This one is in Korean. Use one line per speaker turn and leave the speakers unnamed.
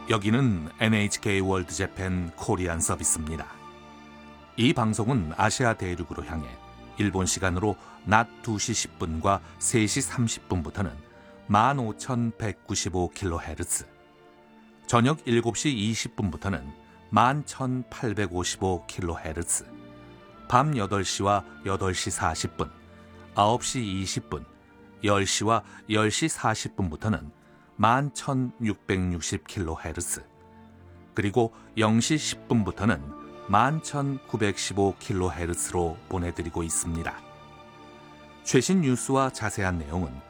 여기는 NHK 월드 재팬 코리안 서비스입니다. 이 방송은 아시아 대륙으로 향해 일본 시간으로 낮 2시 10분과 3시 30분부터는 15,195kHz, 저녁 7시 20분부터는 11,855kHz, 밤 8시와 8시 40분, 9시 20분, 10시와 10시 40분부터는 11,660kHz, 그리고 0시 10분부터는 11,915kHz로 보내드리고 있습니다. 최신 뉴스와 자세한 내용은